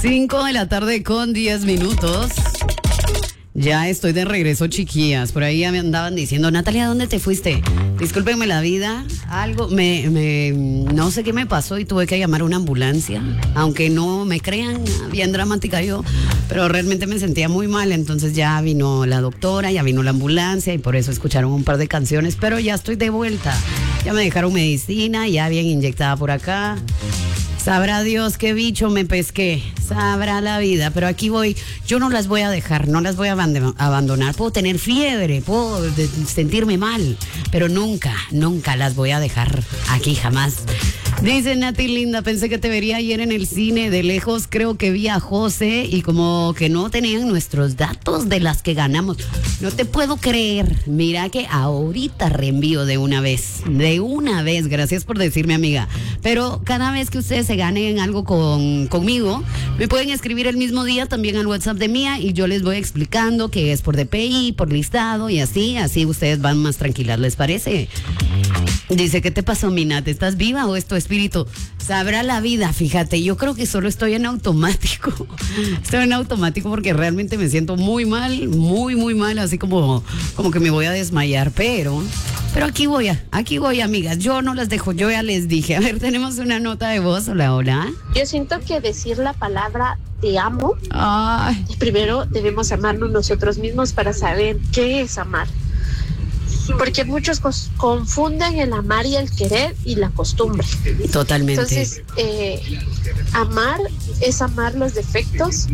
5 de la tarde con 10 minutos. Ya estoy de regreso, chiquillas. Por ahí ya me andaban diciendo, Natalia, ¿dónde te fuiste? Discúlpenme la vida. Algo, no sé qué me pasó y tuve que llamar a una ambulancia. Aunque no me crean, bien dramática yo. Pero realmente me sentía muy mal. Entonces ya vino la doctora, ya vino la ambulancia y por eso escucharon un par de canciones. Pero ya estoy de vuelta. Ya me dejaron medicina, ya bien inyectada por acá. Sabrá Dios qué bicho me pesqué, sabrá la vida, pero aquí voy. Yo no las voy a dejar, no las voy a abandonar. Puedo tener fiebre, puedo sentirme mal, pero nunca las voy a dejar aquí, jamás. Dice Nati linda, pensé que te vería ayer en el cine, de lejos creo que vi a José y como que no tenían nuestros datos de las que ganamos. No te puedo creer, mira que ahorita reenvío de una vez, gracias por decirme amiga. Pero cada vez que ustedes se ganen algo conmigo, me pueden escribir el mismo día también al WhatsApp de Mía y yo les voy explicando que es por DPI, por listado y así ustedes van más tranquilas, ¿les parece? Dice, ¿qué te pasó, Minat? ¿Estás viva o es tu espíritu? Sabrá la vida, fíjate, yo creo que solo estoy en automático. Estoy en automático porque realmente me siento muy mal, muy mal, así como que me voy a desmayar, pero aquí voy, amigas, yo no las dejo, yo ya les dije. A ver, tenemos una nota de voz, hola. Yo siento que decir la palabra te amo, primero debemos amarnos nosotros mismos para saber qué es amar. Porque muchos confunden el amar y el querer y la costumbre. Totalmente. Entonces, amar es amar los defectos,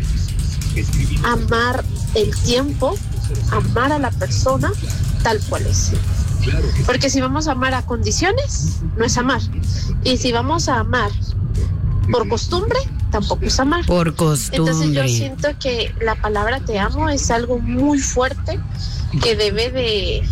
amar el tiempo, amar a la persona tal cual es. Porque si vamos a amar a condiciones, no es amar. Y si vamos a amar por costumbre, tampoco es amar. Por costumbre. Entonces yo siento que la palabra te amo es algo muy fuerte que debe de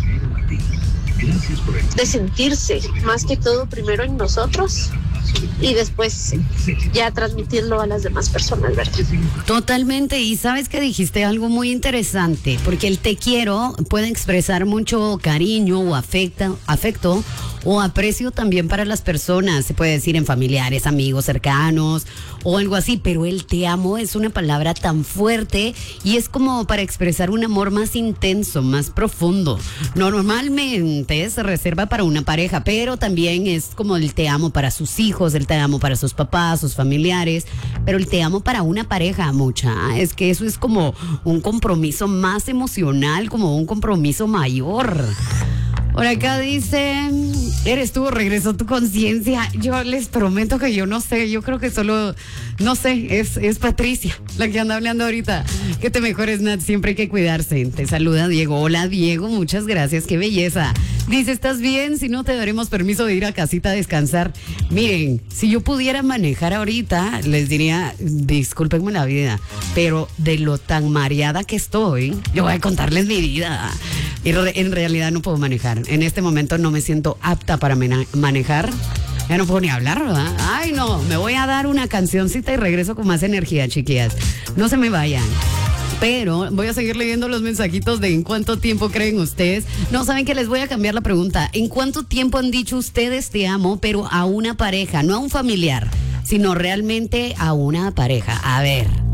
sentirse más que todo primero en nosotros y después ya transmitirlo a las demás personas, ¿verdad? Totalmente, y sabes que dijiste algo muy interesante, porque el te quiero puede expresar mucho cariño o afecto o aprecio también para las personas, se puede decir en familiares, amigos, cercanos o algo así, pero el te amo es una palabra tan fuerte y es como para expresar un amor más intenso, más profundo. Normalmente se reserva para una pareja, pero también es como el te amo para sus hijos, el te amo para sus papás, sus familiares, pero el te amo para una pareja, es que eso es como un compromiso más emocional, como un compromiso mayor. Por acá dice, eres tú, regresó tu conciencia. Yo les prometo que yo no sé, yo creo que solo, no sé, es Patricia la que anda hablando ahorita. Que te mejores, Nat, siempre hay que cuidarse. Te saluda Diego. Hola, Diego, muchas gracias, qué belleza. Dice, ¿estás bien? Si no, te daremos permiso de ir a casita a descansar. Miren, si yo pudiera manejar ahorita, les diría, discúlpenme la vida, pero de lo tan mareada que estoy, yo voy a contarles mi vida. Y en realidad no puedo manejar. En este momento no me siento apta para manejar. Ya no puedo ni hablar, ¿verdad? Ay, no, me voy a dar una cancioncita y regreso con más energía, chiquillas. No se me vayan. Pero voy a seguir leyendo los mensajitos de en cuánto tiempo creen ustedes. No, saben que les voy a cambiar la pregunta. ¿En cuánto tiempo han dicho ustedes te amo, pero a una pareja, no a un familiar, sino realmente a una pareja? A ver.